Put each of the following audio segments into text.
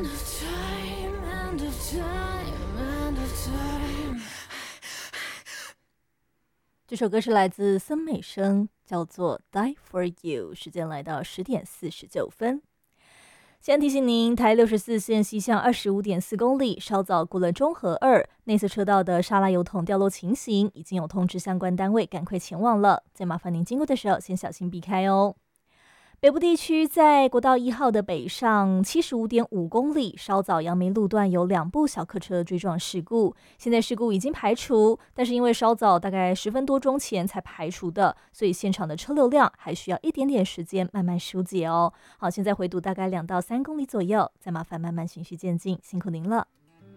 这首歌是来自森美声，叫做 Die for You。 时间来到10点49分。先提醒您，台64线西向25.4公里，稍早过了中和2内侧车道的沙拉油桶掉落情形，已经有通知相关单位赶快前往了，再麻烦您经过的时候先小心避开哦。北部地区在国道1号的北上75.5公里，稍早阳明路段有2部小客车追撞事故，现在事故已经排除，但是因为稍早大概10分多钟前才排除的，所以现场的车流量还需要一点点时间慢慢疏解哦。好，现在回堵大概2到3公里左右，再麻烦慢慢循序渐进，辛苦您了。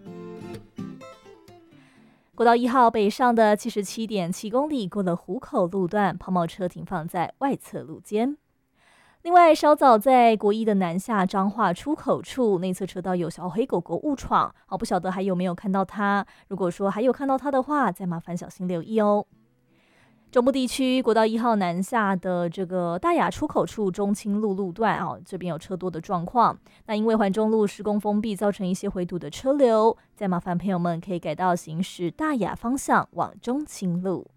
国道1号北上的77.7公里，过了湖口路段，抛锚车停放在外侧路肩。另外，稍早在国一的南下彰化出口处，内侧车道有小黑狗狗误闯，不晓得还有没有看到它？如果说还有看到它的话，再麻烦小心留意哦。中部地区国道1号南下的这个大雅出口处中清路路段这边有车多的状况。那因为环中路施工封闭，造成一些回堵的车流，再麻烦朋友们可以改道行驶大雅方向往中清路。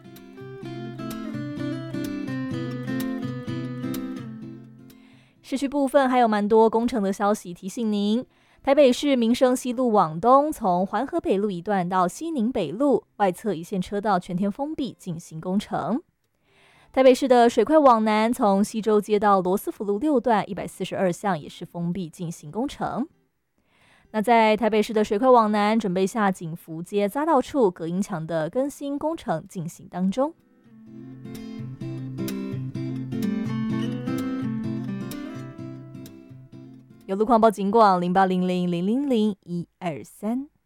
市区部分还有蛮多工程的消息提醒您。台北市民生西路往东，从环河北路一段到西宁北路外侧一线车道全天封闭进行工程。台北市的水快往南，从西周街到罗斯福路6段142巷也是封闭进行工程。那在台北市的水快往南，准备下景福街匝道处隔音墙的更新工程进行当中。有路况报警广0800000123。